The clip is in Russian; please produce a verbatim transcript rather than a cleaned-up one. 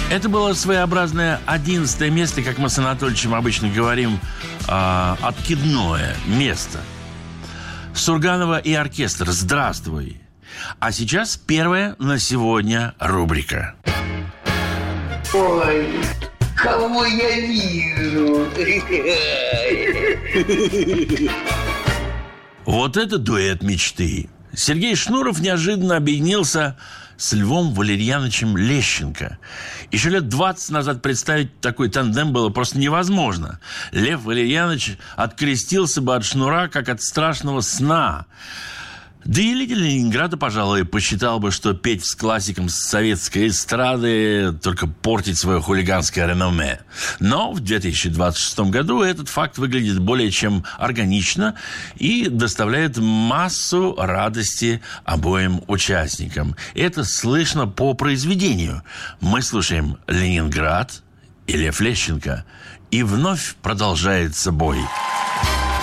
Это было своеобразное одиннадцатое место, как мы с Анатольевичем обычно говорим, э, откидное место. Сурганова и оркестр, здравствуй. А сейчас первая на сегодня рубрика. Ой, кого я вижу? Вот это дуэт мечты. Сергей Шнуров неожиданно объединился с Львом Валерьяновичем Лещенко. Еще лет двадцать назад представить такой тандем было просто невозможно. Лев Валерьянович открестился бы от Шнура, как от страшного сна. Да и лидер Ленинграда, пожалуй, посчитал бы, что петь с классиком советской эстрады только портить свое хулиганское реноме. Но в две тысячи двадцать шестом году этот факт выглядит более чем органично и доставляет массу радости обоим участникам. Это слышно по произведению. Мы слушаем «Ленинград» и Лев Лещенко. И вновь продолжается бой.